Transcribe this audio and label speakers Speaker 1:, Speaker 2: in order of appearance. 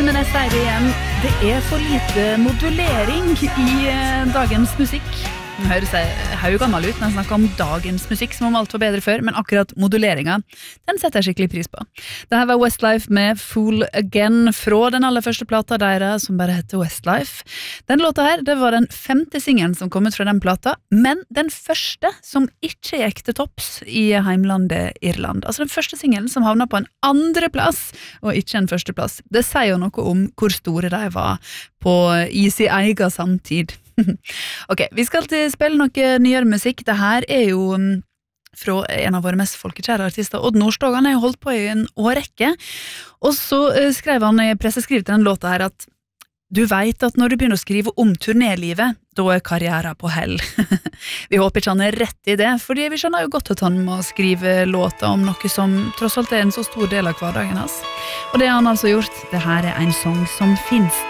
Speaker 1: men jeg sier det igjen, det for lite modulering i dagens musikk. Nå høres jeg haugammel ut når jeg snakker om dagens musikk, som om alt var bedre før, men akkurat moduleringen, den setter jeg skikkelig pris på. Dette var Westlife med Fool Again fra den aller første plata deres, som bare heter Westlife. Den låta her, det var den 5. singelen som kom ut fra den plata, men den første som ikke gikk til topps i heimlandet Irland. Altså den første singelen som havnet på en 2. plass, og ikke en 1. plass. Det sier jo noe om hvor store de var i sin egen samtid. Ok, vi skal til spille noe nyere musikk. Det her jo fra en av våre mest folkekjære artister, Odd Nordstoga. Han har jo holdt på i en årrekke, og så skrev han i presseskriv til den låta her at du vet at når du begynner å skrive om turnélivet, da karrieren på hell. Vi håper ikke han rett i det, fordi vi skjønner jo godt at han må skrive låter om noe som tross alt en så stor del av hverdagen hans. Og det har han altså gjort. Det her en sang som finnes.